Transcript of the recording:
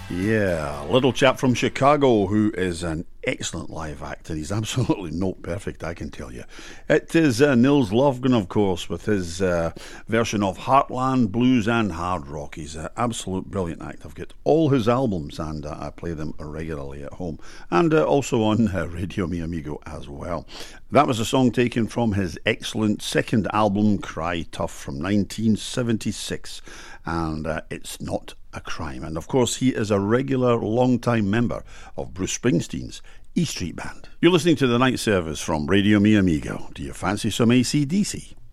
Yeah, a little chap from Chicago who is an excellent live actor. He's absolutely note perfect, I can tell you. It is Nils Lofgren, of course, with his version of Heartland Blues and Hard Rock. He's an absolute brilliant actor. I've got all his albums and I play them regularly at home and also on Radio Mi Amigo as well. That was a song taken from his excellent second album, Cry Tough, from 1976. And it's not a crime. And of course, he is a regular long-time member of Bruce Springsteen's E Street Band. You're listening to the night service from Radio Mi Amigo. Do you fancy some AC/DC?